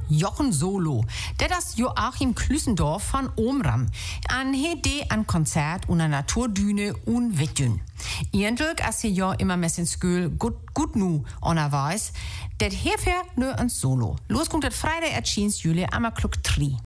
Jochen Solo. Das Joachim Klüssendorf von Omram. An Hede an Konzert und an Naturdüne und Wettün. Eigentlich, als sie ja immer mehr in Skül gut nu unterweis, det hierfür nur ein Solo. Los kommt das Freitag erschien Juli am Klok 3.